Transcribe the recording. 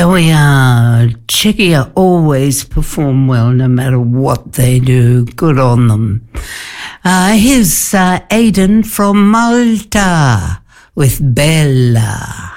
There we are. Chicky always perform well no matter what they do. Good on them. Here's Aidan from Malta with Bella.